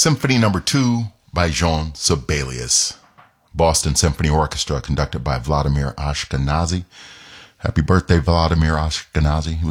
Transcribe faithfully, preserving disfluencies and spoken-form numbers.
Symphony Number Two by Jean Sibelius. Boston Symphony Orchestra, conducted by Vladimir Ashkenazy. Happy birthday, Vladimir Ashkenazy. He was